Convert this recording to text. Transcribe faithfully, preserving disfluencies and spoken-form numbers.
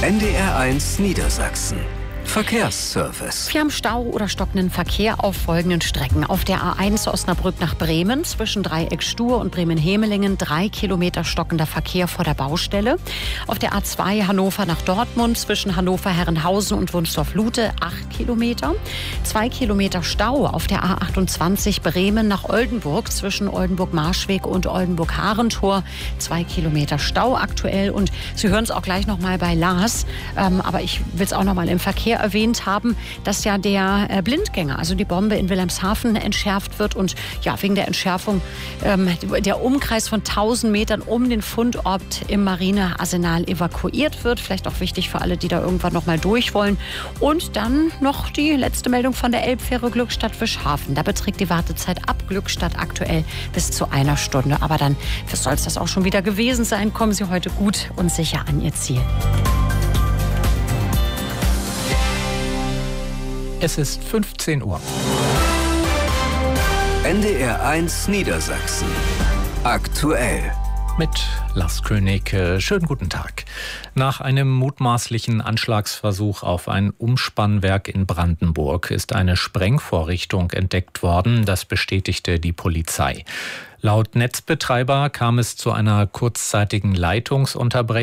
N D R eins Niedersachsen. Verkehrsservice. Wir haben Stau oder stockenden Verkehr auf folgenden Strecken. Auf der A eins Osnabrück nach Bremen zwischen Dreieck-Stur und Bremen-Hemelingen drei Kilometer stockender Verkehr vor der Baustelle. Auf der A zwei Hannover nach Dortmund zwischen Hannover-Herrenhausen und Wunsdorf-Lute acht Kilometer. zwei Kilometer Stau auf der A achtundzwanzig Bremen nach Oldenburg zwischen Oldenburg-Marschweg und Oldenburg-Harentor. zwei Kilometer Stau aktuell. Und Sie hören es auch gleich noch mal bei Lars. Ähm, aber ich will es auch noch mal im Verkehr erwähnt haben, dass ja der äh, Blindgänger, also die Bombe in Wilhelmshaven, entschärft wird und ja, wegen der Entschärfung ähm, der Umkreis von tausend Metern um den Fundort im Marinearsenal evakuiert wird. Vielleicht auch wichtig für alle, die da irgendwann noch mal durch wollen. Und dann noch die letzte Meldung von der Elbfähre Glückstadt-Fischhafen. Da beträgt die Wartezeit ab Glückstadt aktuell bis zu einer Stunde. Aber dann soll es das auch schon wieder gewesen sein. Kommen Sie heute gut und sicher an Ihr Ziel. Es ist fünfzehn Uhr. N D R eins Niedersachsen. Aktuell. Mit Lars König. Schönen guten Tag. Nach einem mutmaßlichen Anschlagsversuch auf ein Umspannwerk in Brandenburg ist eine Sprengvorrichtung entdeckt worden. Das bestätigte die Polizei. Laut Netzbetreiber kam es zu einer kurzzeitigen Leitungsunterbrechung.